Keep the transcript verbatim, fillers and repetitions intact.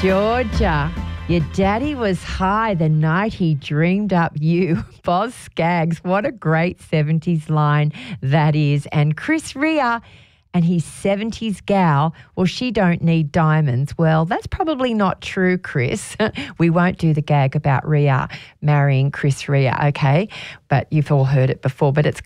Georgia, your daddy was high the night he dreamed up you. Boz Scaggs, what a great seventies line that is. And Chris Rea and his seventies gal, well, she don't need diamonds. Well, that's probably not true, Chris. We won't do the gag about Rea marrying Chris Rea, okay? But you've all heard it before, but it's